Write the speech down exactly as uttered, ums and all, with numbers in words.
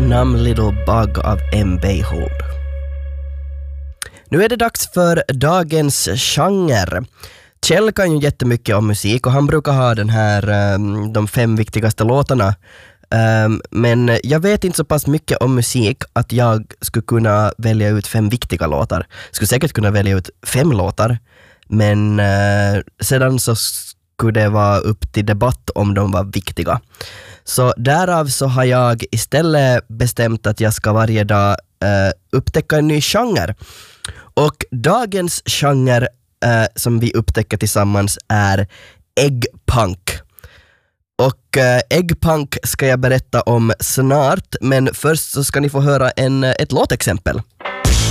Numb Little Bug av M. Behold. Nu är det dags för dagens genre. Kjell kan ju jättemycket om musik och han brukar ha den här um, de fem viktigaste låtarna. Um, men jag vet inte så pass mycket om musik att jag skulle kunna välja ut fem viktiga låtar. Skulle säkert kunna välja ut fem låtar, men uh, sedan så skulle det vara upp till debatt om de var viktiga. Så därav så har jag istället bestämt att jag ska varje dag uh, upptäcka en ny genre. Och dagens genre uh, som vi upptäcker tillsammans är eggpunk. Och uh, eggpunk ska jag berätta om snart, men först så ska ni få höra en, ett låtexempel.